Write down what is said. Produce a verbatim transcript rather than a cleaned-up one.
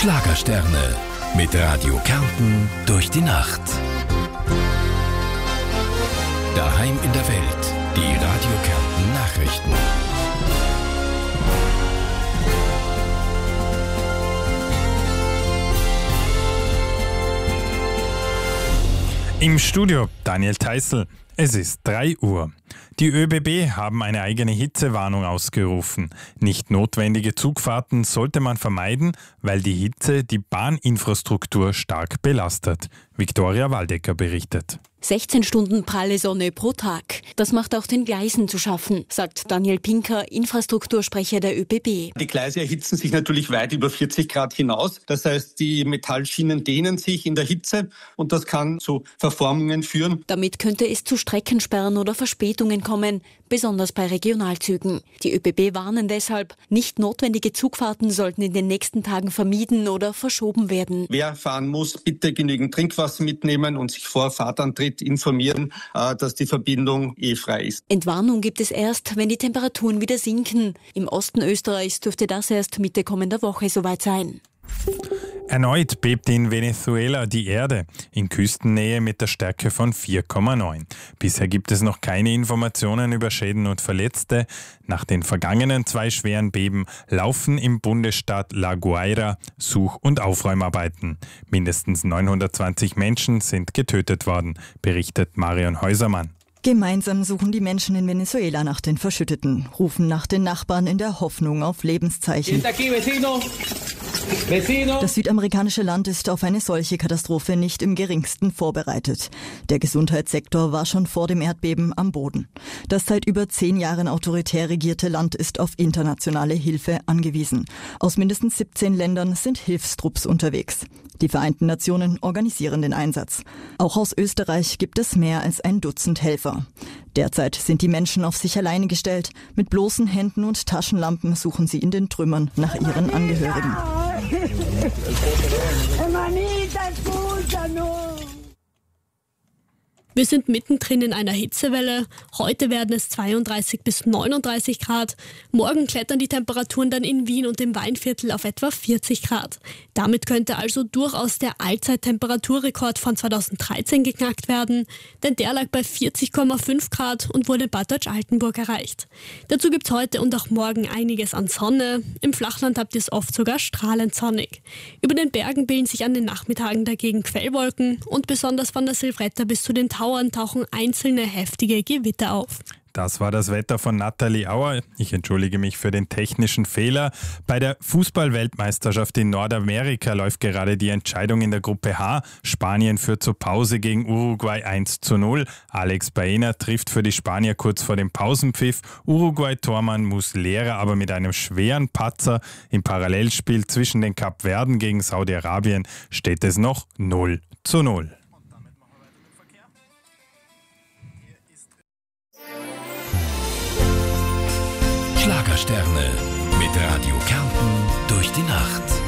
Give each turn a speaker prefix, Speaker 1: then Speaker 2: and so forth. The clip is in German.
Speaker 1: Schlagersterne mit Radio Kärnten durch die Nacht. Daheim in der Welt, die Radio Kärnten Nachrichten.
Speaker 2: Im Studio Daniel Theißl. Es ist drei Uhr. Die ÖBB haben eine eigene Hitzewarnung ausgerufen. Nicht notwendige Zugfahrten sollte man vermeiden, weil die Hitze die Bahninfrastruktur stark belastet. Viktoria Waldecker berichtet.
Speaker 3: sechzehn Stunden pralle Sonne pro Tag. Das macht auch den Gleisen zu schaffen, sagt Daniel Pinker, Infrastruktursprecher der ÖBB.
Speaker 4: Die Gleise erhitzen sich natürlich weit über vierzig Grad hinaus. Das heißt, die Metallschienen dehnen sich in der Hitze und das kann zu Verformungen führen.
Speaker 3: Damit könnte es zu Streckensperren oder Verspätungen kommen, besonders bei Regionalzügen. Die ÖBB warnen deshalb, nicht notwendige Zugfahrten sollten in den nächsten Tagen vermieden oder verschoben werden.
Speaker 4: Wer fahren muss, bitte genügend Trinkwasser mitnehmen und sich vor Fahrtantritt informieren, dass die Verbindung eh frei ist.
Speaker 3: Entwarnung gibt es erst, wenn die Temperaturen wieder sinken. Im Osten Österreichs dürfte das erst Mitte kommender Woche soweit sein.
Speaker 2: Erneut bebt in Venezuela die Erde, in Küstennähe mit der Stärke von vier Komma neun. Bisher gibt es noch keine Informationen über Schäden und Verletzte. Nach den vergangenen zwei schweren Beben laufen im Bundesstaat La Guaira Such- und Aufräumarbeiten. Mindestens neunhundertzwanzig Menschen sind getötet worden, berichtet Marion Häusermann.
Speaker 5: Gemeinsam suchen die Menschen in Venezuela nach den Verschütteten, rufen nach den Nachbarn in der Hoffnung auf Lebenszeichen. Das südamerikanische Land ist auf eine solche Katastrophe nicht im geringsten vorbereitet. Der Gesundheitssektor war schon vor dem Erdbeben am Boden. Das seit über zehn Jahren autoritär regierte Land ist auf internationale Hilfe angewiesen. Aus mindestens siebzehn Ländern sind Hilfstrupps unterwegs. Die Vereinten Nationen organisieren den Einsatz. Auch aus Österreich gibt es mehr als ein Dutzend Helfer. Derzeit sind die Menschen auf sich alleine gestellt. Mit bloßen Händen und Taschenlampen suchen sie in den Trümmern nach ihren Angehörigen.
Speaker 6: Wir sind mittendrin in einer Hitzewelle. Heute werden es zweiunddreißig bis neununddreißig Grad. Morgen klettern die Temperaturen dann in Wien und im Weinviertel auf etwa vierzig Grad. Damit könnte also durchaus der Allzeittemperaturrekord von zweitausenddreizehn geknackt werden, denn der lag bei vierzig Komma fünf Grad und wurde in Bad Deutsch-Altenburg erreicht. Dazu gibt's heute und auch morgen einiges an Sonne. Im Flachland habt ihr es oft sogar strahlend sonnig. Über den Bergen bilden sich an den Nachmittagen dagegen Quellwolken und besonders von der Silvretta bis zu den Tauern tauchen einzelne heftige Gewitter auf.
Speaker 2: Das war das Wetter von Nathalie Auer. Ich entschuldige mich für den technischen Fehler. Bei der Fußball-Weltmeisterschaft in Nordamerika läuft gerade die Entscheidung in der Gruppe H. Spanien führt zur Pause gegen Uruguay eins zu null. Alex Baena trifft für die Spanier kurz vor dem Pausenpfiff. Uruguay-Tormann Muslera aber mit einem schweren Patzer. Im Parallelspiel zwischen den Kapverden gegen Saudi-Arabien steht es noch null zu null.
Speaker 1: Schlagersterne mit Radio Kärnten durch die Nacht.